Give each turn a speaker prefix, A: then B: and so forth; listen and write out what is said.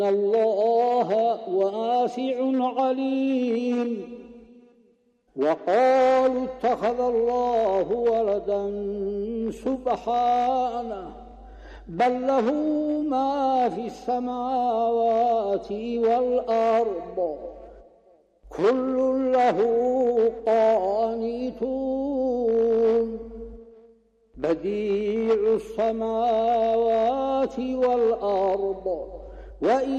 A: الله واسع عليم. وقالوا اتخذ الله ولدا سبحانه بل له ما في السماوات والأرض كل له قانتون بديع السماوات والأرض